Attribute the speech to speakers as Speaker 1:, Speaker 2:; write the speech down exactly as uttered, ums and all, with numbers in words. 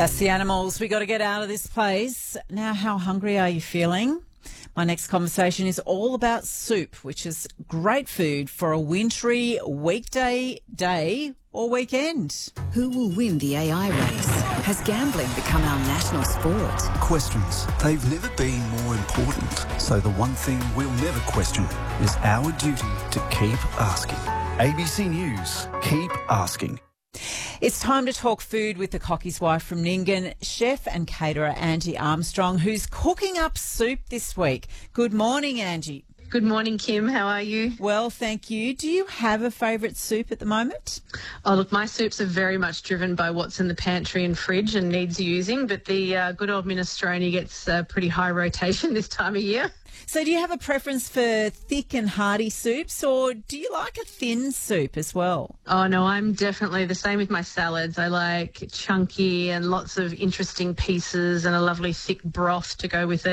Speaker 1: That's the animals. We got to get out of this place. Now, how hungry are you feeling? My next conversation is all about soup, which is great food for a wintry weekday day or weekend.
Speaker 2: Who will win the A I race? Has gambling become our national sport?
Speaker 3: Questions. They've never been more important. So the one thing we'll never question is our duty to keep asking. A B C News. Keep asking.
Speaker 1: It's time to talk food with the cockie's wife from Nyngan, chef and caterer Angie Armstrong, who's cooking up soup this week. Good morning, Angie.
Speaker 4: Good morning, Kim. How are you?
Speaker 1: Well, thank you. Do you have a favourite soup at the moment?
Speaker 4: Oh, look, my soups are very much driven by what's in the pantry and fridge and needs using, but the uh, good old minestrone gets uh, pretty high rotation this time of year.
Speaker 1: So do you have a preference for thick and hearty soups, or do you like a thin soup as well?
Speaker 4: Oh, no, I'm definitely the same with my salads. I like chunky and lots of interesting pieces and a lovely thick broth to go with it.